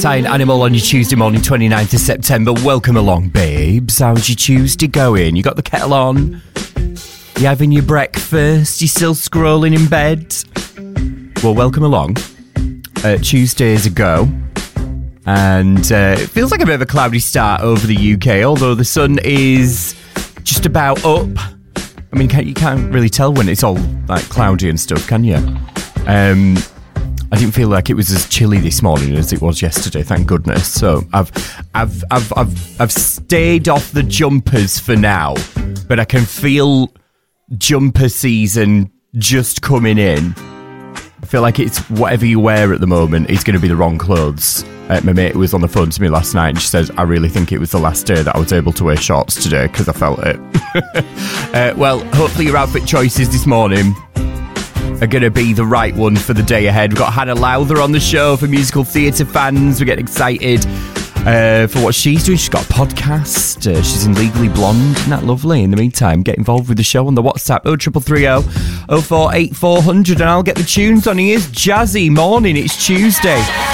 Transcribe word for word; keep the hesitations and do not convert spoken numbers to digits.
Cacti and Animal on your Tuesday morning, twenty-ninth of September. Welcome along, babes. How's your Tuesday going? You got the kettle on? You having your breakfast? You still scrolling in bed? Well, welcome along. Uh, Tuesday's a go. And uh, it feels like a bit of a cloudy start over the U K, although the sun is just about up. I mean, can't, you can't really tell when it's all like cloudy and stuff, can you? Um... I didn't feel like it was as chilly this morning as it was yesterday, thank goodness. So I've I've I've I've I've stayed off the jumpers for now, but I can feel jumper season just coming in. I feel like it's whatever you wear at the moment is going to be the wrong clothes. Uh, my mate was on the phone to me last night and she said, I really think it was the last day that I was able to wear shorts today because I felt it. uh, well, hopefully your outfit choices this morning are going to be the right one for the day ahead. We've got Hannah Lowther on the show for musical theatre fans. We're getting excited uh, for what she's doing. She's got a podcast. Uh, she's in Legally Blonde. Isn't that lovely? In the meantime, get involved with the show on the WhatsApp oh three three three oh oh four eight four hundred and I'll get the tunes on. Here's Jazzy. Morning, it's Tuesday.